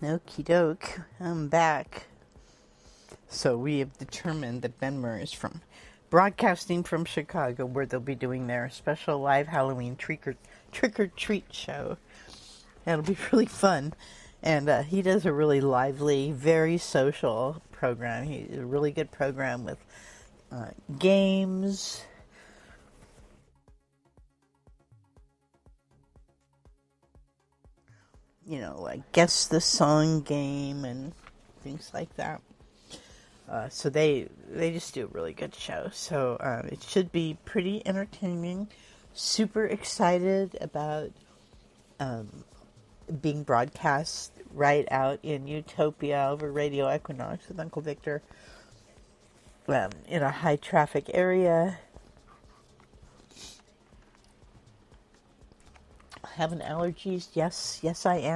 Okie doke, I'm back. So we have determined that Ben Murray is broadcasting from Chicago, where they'll be doing their special live Halloween trick or treat show. It'll be really fun, and he does a really lively, very social program. He's a really good program with games. Like guess the song game and things like that. So they just do a really good show. So it should be pretty entertaining. Super excited about being broadcast right out in Utopia over Radio Equinox with Uncle Victor in a high traffic area. Having allergies? Yes, I am.